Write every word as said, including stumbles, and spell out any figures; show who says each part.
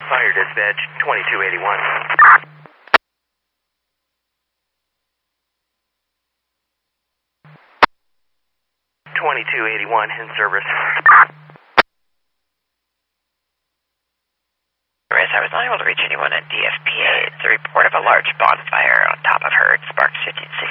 Speaker 1: Fire dispatch, twenty-two eighty-one. twenty-two eighty-one in service.
Speaker 2: I was unable to reach anyone at D F P A. It's a report of a large bonfire on top of Herd, Sparks fifteen sixty.